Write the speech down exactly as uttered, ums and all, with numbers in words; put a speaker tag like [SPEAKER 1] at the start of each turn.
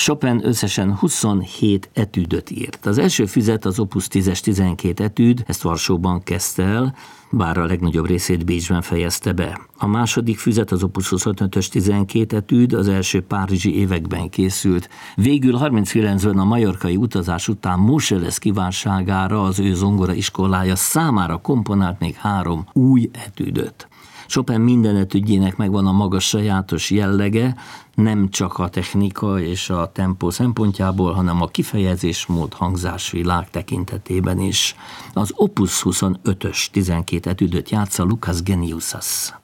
[SPEAKER 1] Chopin összesen huszonhét etüdöt írt. Az első füzet az Opus tízes tizenkét etüd, ezt Varsóban kezdte el, bár a legnagyobb részét Bécsben fejezte be. A második füzet az Opus huszonötös tizenkét etüd, az első párizsi években készült. Végül harminckilencben a majorkai utazás után Moscheles kívánságára az ő zongora iskolája számára komponált még három új etüdöt. Chopin minden etüdjének megvan a maga sajátos jellege, nem csak a technika és a tempó szempontjából, hanem a kifejezésmód, hangzásvilág tekintetében is. Az Opus huszonötös tizenkét etüdöt játsza Lucas Geniusas.